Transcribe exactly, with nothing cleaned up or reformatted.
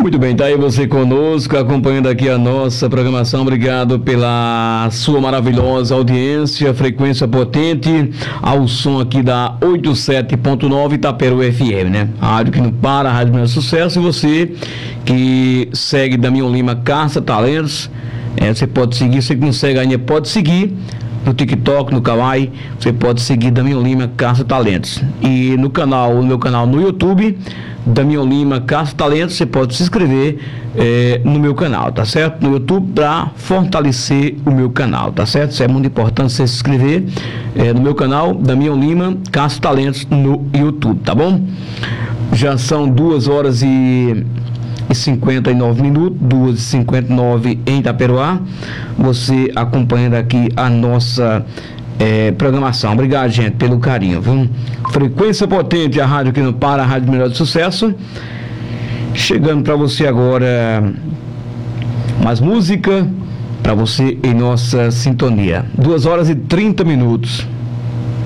Muito bem, tá aí você conosco, acompanhando aqui a nossa programação. Obrigado pela sua maravilhosa audiência, frequência potente, ao som aqui da oitenta e sete ponto nove Itaperu F M, né? A rádio que não para, a rádio Menor Sucesso. E você que segue Damião Lima Caça Talentos, é, você pode seguir, você que não segue ainda, pode seguir no TikTok, no Kawaii, você pode seguir Damião Lima Caça Talentos. E no canal, no meu canal no YouTube, Damião Lima Caça Talentos, você pode se inscrever é, no meu canal, tá certo? No YouTube, para fortalecer o meu canal, tá certo? Isso é muito importante, você se inscrever é, no meu canal, Damião Lima Caça Talentos, no YouTube, tá bom? Já são duas horas e cinquenta e nove minutos, duas e cinquenta e nove em Itaperuá. Você acompanhando aqui a nossa é, programação. Obrigado, gente, pelo carinho, viu? Frequência potente, a rádio que não para, a rádio Melhor de Sucesso. Chegando para você agora mais música para você em nossa sintonia. duas horas e trinta minutos.